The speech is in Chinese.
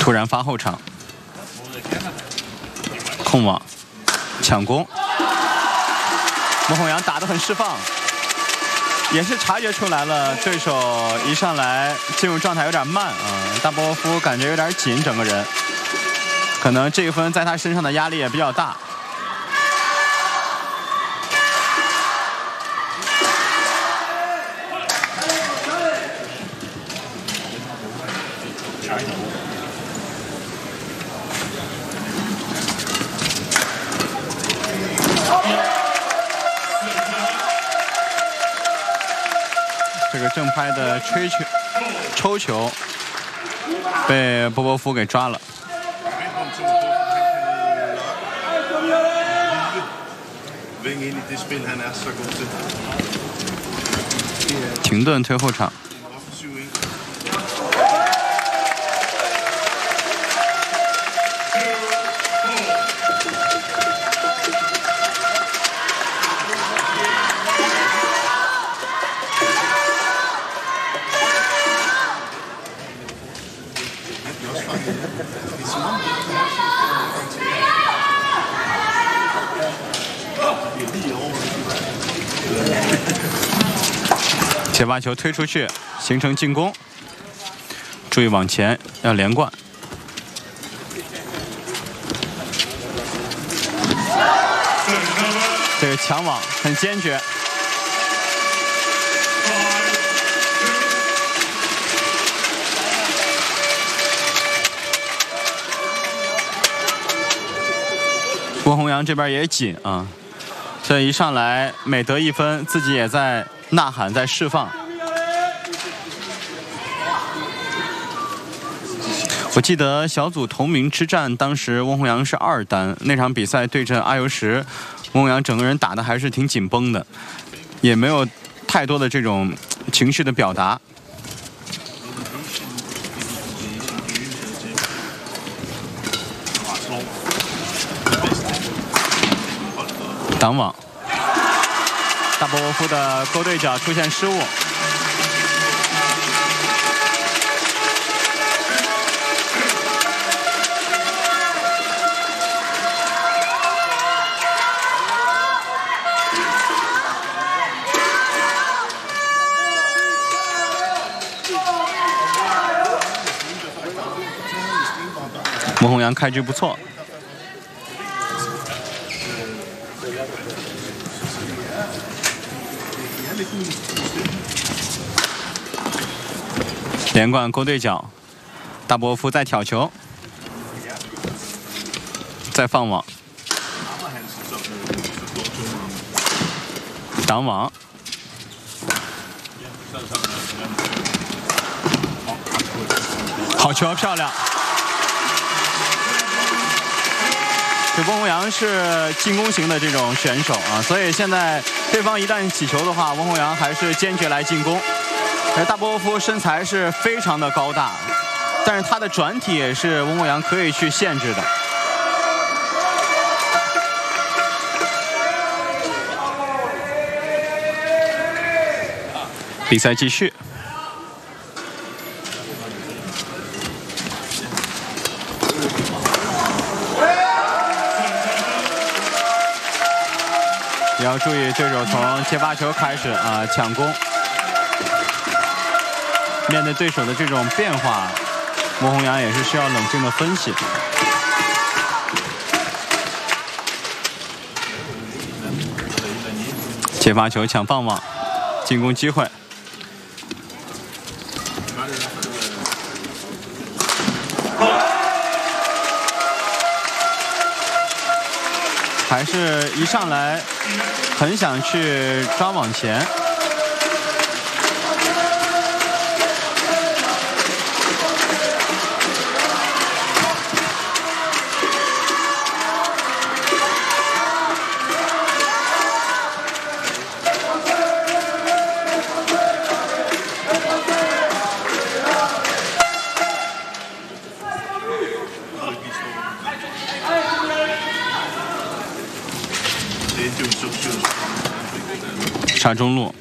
突然发后场，控网，抢攻。孟宏阳打得很释放，也是察觉出来了对手一上来进入状态有点慢啊，大波夫感觉有点紧，整个人可能这一分在他身上的压力也比较大。 这个正拍的吹球、抽球被波波夫给抓了。停顿推后场。 接发球推出去，形成进攻。注意往前，要连贯。这个抢网很坚决。郭宏阳这边也紧啊，所以一上来每得一分，自己也在呐喊，在释放。我记得小组同名之战，当时翁宏阳是2单，那场比赛对阵阿尤什，翁宏阳整个人打的还是挺紧绷的，也没有太多的这种情绪的表达。 挡网，大波波夫的勾对角出现失误。孟宏阳开局不错。 连贯勾对角，大波夫在挑球，再放网，挡网，好球，漂亮！这翁宏阳是进攻型的这种选手啊，所以现在对方一旦起球的话，翁宏阳还是坚决来进攻。 而大波夫身材是非常的高大，但是他的转体也是翁宏阳可以去限制的。比赛继续。也要注意对手从接发球开始啊抢攻。 面对对手的这种变化，孟宏阳也是需要冷静的分析。接发球抢放网，进攻机会。还是一上来很想去抓网前。 插中路，